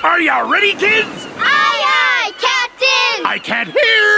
Are you ready, kids? Aye, aye, Captain! I can't hear